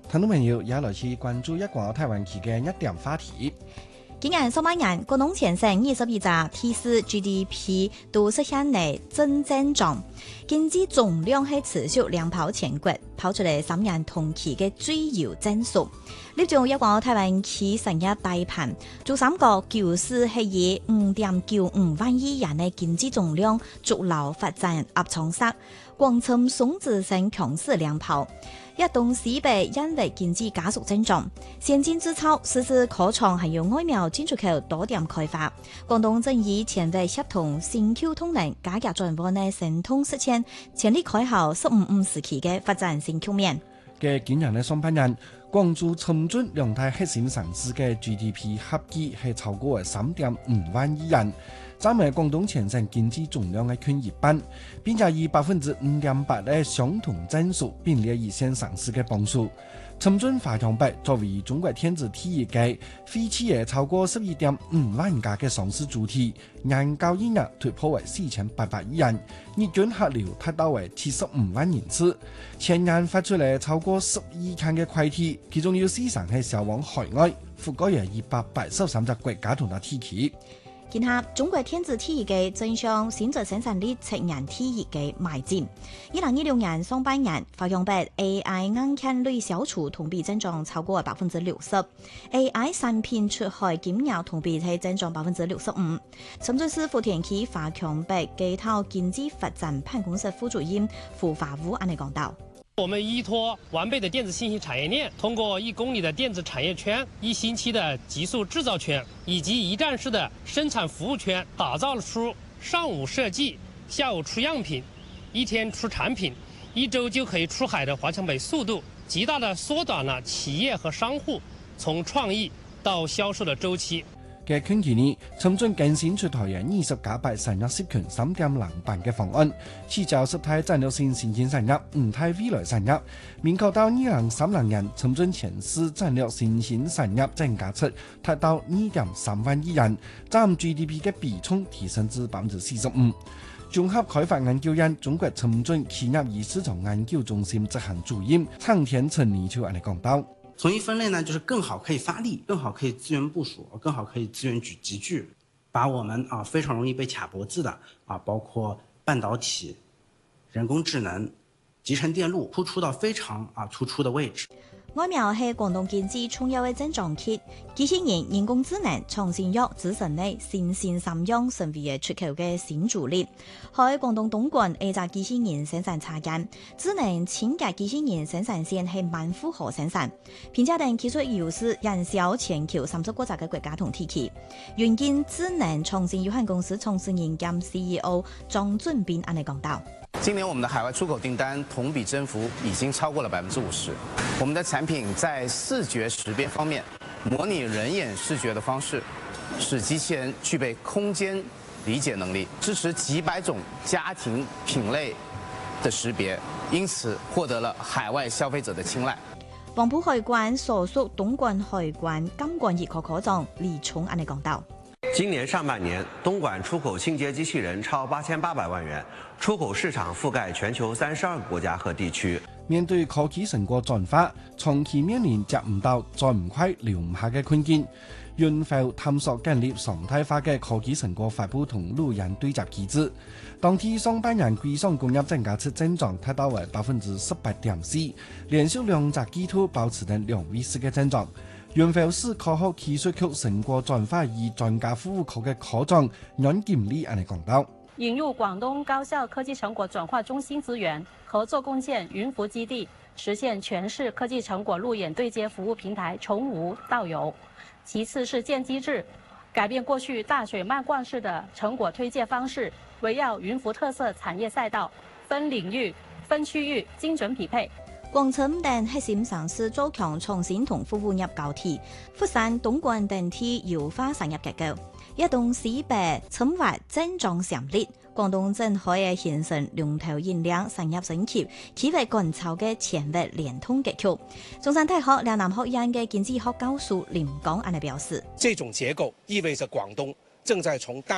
聽眾朋友也來去關注一個台灣區嘅一點話題。 今年上半年，廣東全省22隻提示 GDP 都實現了正增長，經濟總量係持續領跑全國，跑出嚟3年同期嘅最優增速。呢種一個台灣區成日大盤，做3個舊市係以5.95萬億元嘅經濟總量逐流發展壓倉塞，廣深雙子省強勢領跑。一動市北因為經濟加速增長，先進製造、獅子科創還有外貿進出口多點開發。廣東正以前衛協同新 Q 通能加入轉換嘅神通實踐，全力開後15時期嘅發展新局面。 嘅今年嘅上半年，廣州深圳兩大核心城市嘅 GDP 合計係超過3.5萬億元，佔係廣東全省經濟總量嘅近一半，並且以5.8%嘅相同增速並列一線城市嘅榜首。深圳華強北作為中國電子體業嘅非企業超過11.5萬家嘅上市主體，年交易額突破為4800億元，日均客流達到為75萬人次。前年發出嚟超過12項嘅快遞，其中有4項係銷往海外，覆蓋約283隻國家同埋地區。 見下中國電子體業嘅正向顯著生產力測驗體業嘅邁進。2026年上半年，華強北 AI 硬件類銷出同比增長超過60%，AI 產品出海金額同比係增長65%。深圳市福田區華強北街頭經濟發展辦公室副主任胡華武安尼講到。 我們依托完備的電子信息產業鏈，通過1公里的電子產業圈、1星期的極速製造圈以及一站式的生產服務圈，打造出上午設計、下午出樣品、1天出產品、1周就可以出海的華強北速度，極大的縮短了企業和商戶從創意到銷售的週期。 嘅近期呢，深圳更新出台嘅20加8產業涉權3.0版嘅方案，聚焦10大戰略性新興產業、5大未來產業，明確到2030年，深圳全市戰略新興產業總價值達到2.3萬億元，佔 GDP 嘅比重提升至45%。綜合開發研究院中國深圳企業與市場研究中心執行主任陳天成呢就安尼講到。 從一分類呢，就是更好可以發力，更好可以資源部署，更好可以資源集聚，把我們非常容易被卡脖子的包括半導體、人工智能、集成電路突出到非常突出的位置。 外貿係廣東經濟重要嘅增長期，機器人、人工智能、創新藥、製成呢新興3樣成為嘅出口嘅新主力。喺廣東東莞 A 隻機器人生產車間，智能輕價機器人生產線係滿負荷生產，並且等技術優勢營銷全球30個嘅國家同地區。元建智能創新有限公司創始人兼 CEO 莊俊斌安尼講到。 今年我們的海外出口訂單同比增幅已經超過了50%。我們的產品在視覺識別方面，模擬人眼視覺的方式，使機器人具備空間理解能力，支持幾百種家庭品類的識別，因此獲得了海外消費者的青睞。 黃埔海關所屬東莞海關監管一科科長李聰安尼講到。 今年上半年，東莞出口清潔機器人超8800萬元，出口市場覆蓋全球32個國家和地區。 面對科技成果轉化，長期面臨接唔到、再唔快、留唔下嘅困境，潤阜探索建立常態化嘅科技成果發布同路人對接機制。當天上半年歸商工業總價值增長達到為18.4%，連續2隻季度保持緊2位數嘅增長。潤阜市科學技術局成果轉化與專家服務局嘅科長阮金利安尼講到。 引入廣東高校科技成果轉化中心資源，合作共建雲服基地，實現全市科技成果路演對接服務平台從無到有。其次是建機制，改變過去大水漫灌式的成果推介方式，圍繞雲服特色產業賽道，分領域、分區域精準匹配。 廣深等核心城市加強創新同服務業交替，福山、東莞等地優化產業結構，一動市北深化增長潛力。廣東正可以形成龍頭引領產業升級、企業趕超嘅前域聯通結構。中山大學嶺南學院嘅經濟學教授林剛安尼表示： 這種結構意味着廣東正在從